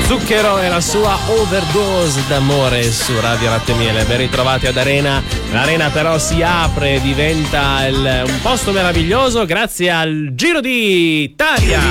Zucchero e la sua overdose d'amore su Radio Latte Miele. Ben ritrovati ad Arena. L'Arena però si apre, diventa un posto meraviglioso grazie al Giro d'Italia.